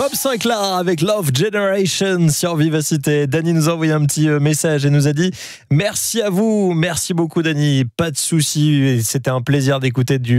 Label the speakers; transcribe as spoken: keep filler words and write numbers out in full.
Speaker 1: Bob Sinclair avec Love Generation sur Vivacité. Dany nous a envoyé un petit message et nous a dit merci à vous, merci beaucoup Dany, pas de souci, c'était un plaisir d'écouter du